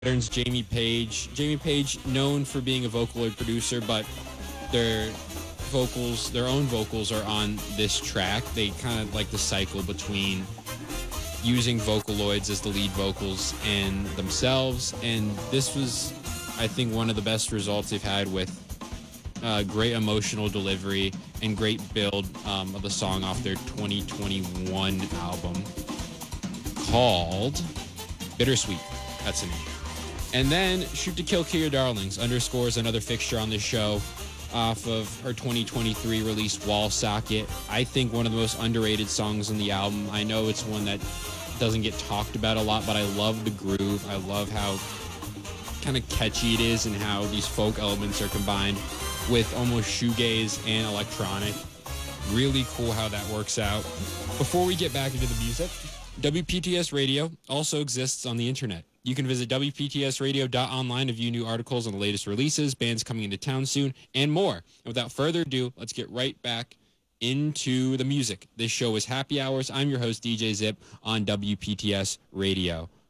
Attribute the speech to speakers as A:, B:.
A: Patterns, Jamie Page. Jamie Page, known for being a Vocaloid producer, but their their own vocals are on this track. They kind of like the cycle between using Vocaloids as the lead vocals and themselves. And this was, I think, one of the best results they've had with great emotional delivery and great build of the song off their 2021 album called Bittersweet. That's the name. And then Shoot to Kill, Kill Your Darlings underscores another fixture on this show off of her 2023 release, Wall Socket. I think one of the most underrated songs on the album. I know it's one that doesn't get talked about a lot, but I love the groove. I love how kind of catchy it is and how these folk elements are combined with almost shoegaze and electronic. Really cool how that works out. Before we get back into the music, WPTS Radio also exists on the internet. You can visit WPTSradio.online to view new articles on the latest releases, bands coming into town soon, and more. And without further ado, let's get right back into the music. This show is Happy Hours. I'm your host, DJ Zip, on WPTS Radio.